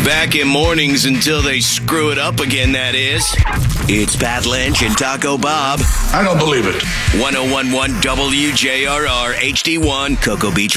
Back in mornings until they screw it up again, that is. It's Pat Lynch and Taco Bob. I don't believe it. 1011 WJRR HD1, Cocoa Beach.